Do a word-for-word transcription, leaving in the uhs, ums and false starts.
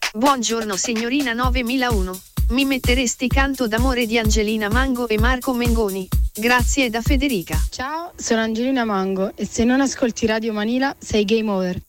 Buongiorno signorina novemilauno. Mi metteresti Canto d'amore di Angelina Mango e Marco Mengoni? Grazie da Federica. Ciao, sono Angelina Mango e se non ascolti Radio Manila sei game over.